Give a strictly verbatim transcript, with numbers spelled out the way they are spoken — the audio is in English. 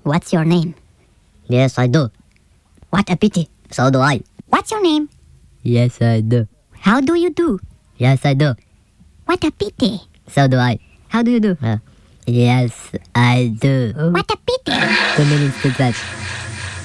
What's your name? Yes, I do. What a pity. So do I. What's your name? Yes, I do. How do you do? Yes, I do. What a pity. So do I. How do you do? Uh, yes, I do. What a pity. Two minutes to that.